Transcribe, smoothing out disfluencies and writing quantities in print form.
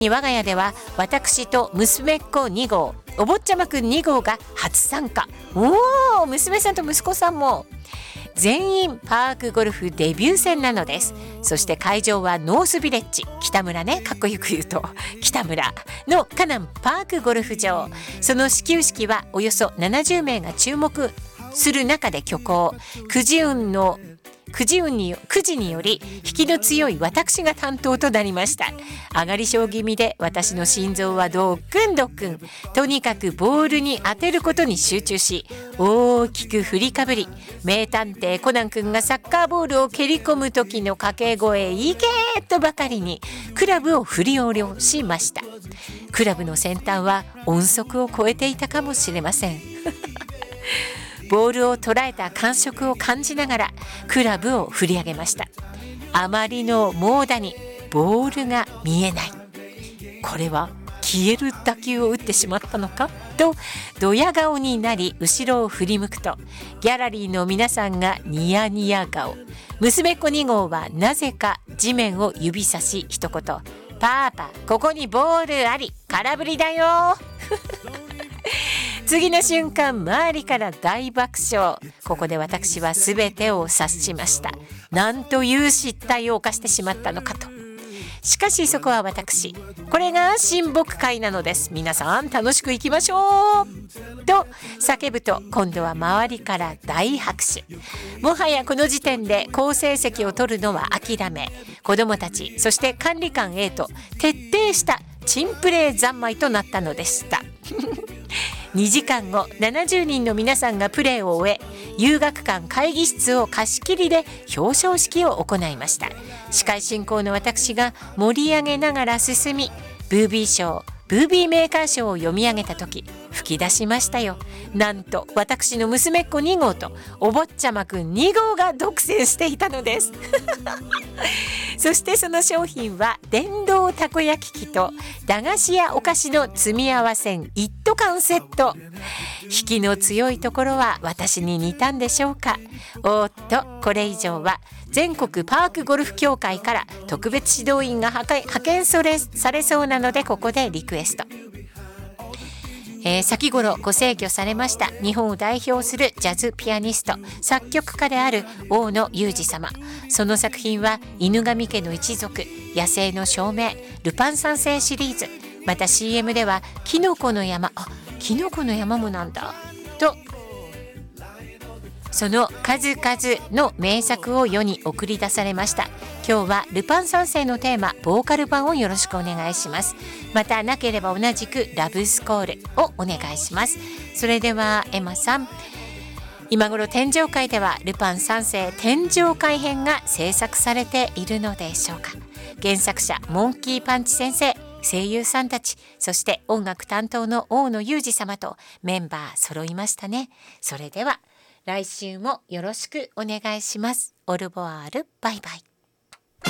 我が家では私と娘っ子2号、お坊ちゃまくん2号が初参加。おー、娘さんと息子さんも全員パークゴルフデビュー戦なのです。そして会場はノースビレッジ、北村ね、かっこよく言うと北村のカナンパークゴルフ場。その始球式はおよそ70名が注目する中で挙行。くじにより引きの強い私が担当となりました。上がり症気味で私の心臓はドックンドックン。とにかくボールに当てることに集中し、大きく振りかぶり、名探偵コナン君がサッカーボールを蹴り込む時の掛け声、いけーとばかりにクラブを振り下ろしました。クラブの先端は音速を超えていたかもしれません。ボールを捉えた感触を感じながらクラブを振り上げました。あまりの猛打にボールが見えない。これは消える打球を打ってしまったのかとドヤ顔になり、後ろを振り向くとギャラリーの皆さんがニヤニヤ顔。娘っ子2号はなぜか地面を指さし一言、パパここにボールあり、空振りだよ。次の瞬間、周りから大爆笑。ここで私は全てを察しました。なんという失態を犯してしまったのかと。しかしそこは私、これが親睦会なのです。皆さん楽しくいきましょうと叫ぶと、今度は周りから大拍手。もはやこの時点で好成績を取るのは諦め、子どもたちそして管理官 A と徹底した珍プレー三昧となったのでした。2時間後、70人の皆さんがプレーを終え、遊学館会議室を貸し切りで表彰式を行いました。司会進行の私が盛り上げながら進み、ブービー賞、ブービーメーカー賞を読み上げた時、吹き出しましたよ。なんと私の娘っ子2号とお坊ちゃまくん2号が独占していたのです。そしてその商品は電動たこ焼き器と駄菓子やお菓子の積み合わせん一斗缶セット。引きの強いところは私に似たんでしょうか。おっと、これ以上は全国パークゴルフ協会から特別指導員が派遣されそうなので、ここでリクエスト。先頃ご逝去されました日本を代表するジャズピアニスト作曲家である大野裕二様。その作品は犬神家の一族、野生の証明、ルパン三世シリーズ、また CM ではキノコの山、キノコの山もなんだと、その数々の名作を世に送り出されました。今日はルパン三世のテーマボーカル版をよろしくお願いします。またなければ同じくラブスコールをお願いします。それではエマさん、今頃天上界ではルパン三世天上界編が制作されているのでしょうか。原作者モンキーパンチ先生、声優さんたち、そして音楽担当の大野裕二様とメンバー揃いましたね。それでは来週もよろしくお願いします。オルボワール、バイバイ。